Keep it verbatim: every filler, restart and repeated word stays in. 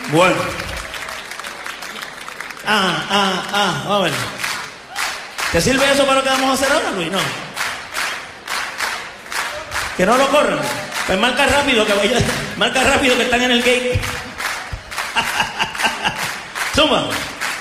Bueno. Ah, ah, ah, vamos a ver. ¿Te sirve eso para lo que vamos a hacer ahora, Luis? No. Que no lo corran. Pues marca rápido, que vaya. Marca rápido que están en el gate. Suma.